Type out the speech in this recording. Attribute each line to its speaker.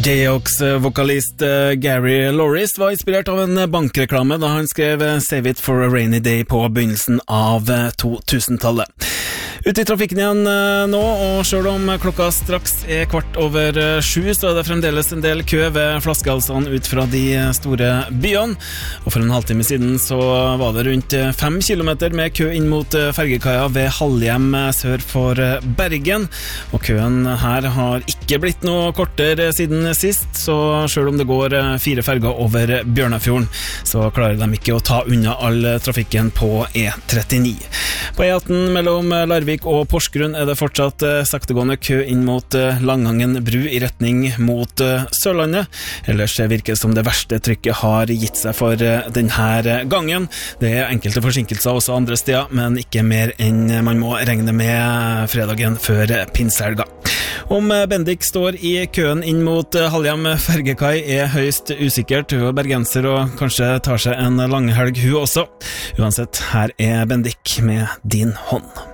Speaker 1: J-Ox-vokalist Gary Loris var inspirert av en bankreklame da han skrev Save It for a Rainy Day på begynnelsen av 2000-tallet. Ute i trafikken igjen nå, og selv om klokka straks 7:15, så det fremdeles en del kø ved flaskehalsene ut fra de store byene. Og for en halvtime siden så var det rundt 5 kilometer med kø inn mot fergekaia ved Halhjem sør for Bergen. Og køen her har ikke blitt noe kortere siden sist, så selv om det går 4 ferger over Bjørnafjorden, så klarer de ikke å ta unna all trafikken på E39. På E18 mellom Larvik og Porsgrunn er det fortsatt saktegående kø inn mot Langangen bru i retning mot Sørlandet. Ellers virker det som det verste trykket har gitt seg for denne gangen. Det er enkelte forsinkelser også andre steder, men ikke mer enn man må regne med fredagen før pinsehelga. Om Bendik står i køen inn mot Halhjem fergekai er høyst usikkert. Hun er bergenser og kanskje tar seg en langhelg hun også. Uansett, her er Bendik med Din hånd.